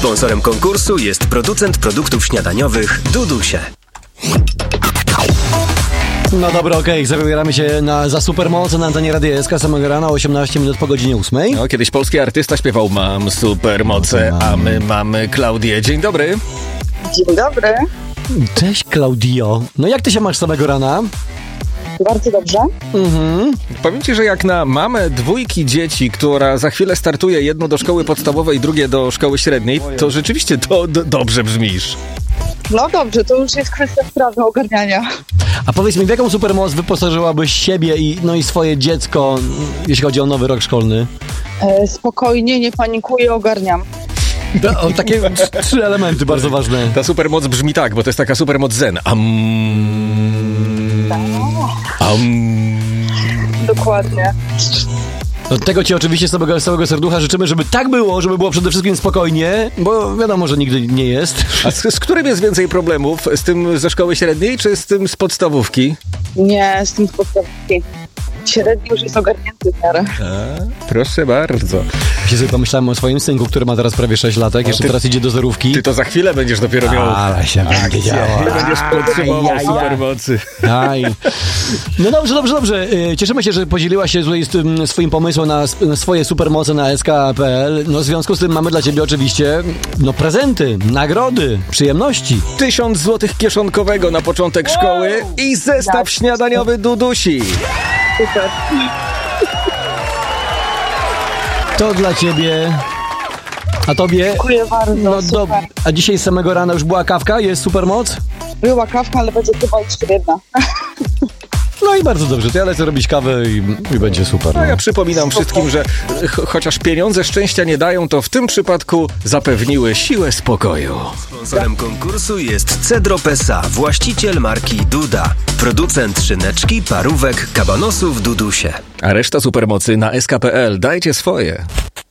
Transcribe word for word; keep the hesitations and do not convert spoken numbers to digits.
Sponsorem konkursu jest producent produktów śniadaniowych Dudusie. No dobra, okej, okay. Zabieramy się na, za supermoc na antenie Radia S K samego rana, osiemnaście minut po godzinie ósmej. No, kiedyś polski artysta śpiewał Mam supermoce, a my mamy Klaudię. Dzień dobry. Dzień dobry. Cześć, Klaudio. No jak ty się masz samego rana? Bardzo dobrze. Mhm. Powiem ci, że jak na mamę dwójki dzieci, która za chwilę startuje, jedno do szkoły podstawowej, drugie do szkoły średniej, to rzeczywiście to do, dobrze brzmisz. No dobrze, to już jest kwestia sprawy ogarniania. A powiedz mi, w jaką supermoc wyposażyłabyś siebie i, no i swoje dziecko, jeśli chodzi o nowy rok szkolny? E, spokojnie, nie panikuję, ogarniam. No, o, takie trzy elementy bardzo ważne. Ta supermoc brzmi tak, bo to jest taka supermoc zen. Am. Am. Dokładnie. No, tego ci oczywiście z całego, z całego serducha życzymy, żeby tak było, żeby było przede wszystkim spokojnie, bo wiadomo, że nigdy nie jest. A z, z którym jest więcej problemów? Z tym ze szkoły średniej, czy z tym z podstawówki? Nie, z tym z podstawówki. Średni już jest ogarnięty w miarę. A, proszę bardzo. Ja sobie pomyślałem o swoim synku, który ma teraz prawie sześć latek, jeszcze ty, teraz idzie do zerówki. Ty to za chwilę będziesz dopiero miał... Ale się będzie działo. Będziesz potrzebował supermocy. Aj. No dobrze, dobrze, dobrze. Cieszymy się, że podzieliłaś się swoim pomysłem na swoje supermoce na S K kropka P L. No w związku z tym mamy dla ciebie oczywiście no prezenty, nagrody, przyjemności. Tysiąc złotych kieszonkowego na początek szkoły i zestaw śniadaniowy Dudusi. Super. To dla ciebie. A tobie? Dziękuję bardzo, no do... A dzisiaj z samego rana już była kawka? Jest supermoc? Była kawka, ale będzie chyba jeszcze jedna. No i bardzo dobrze, to ja lecę robić kawę i, i będzie super. No. A ja przypominam wszystkim, że ch- chociaż pieniądze szczęścia nie dają, to w tym przypadku zapewniły siłę spokoju. Sponsorem konkursu jest Cedrop S A, właściciel marki Duda. Producent szyneczki, parówek, kabanosów Dudusie. A reszta supermocy na S K kropka P L. Dajcie swoje.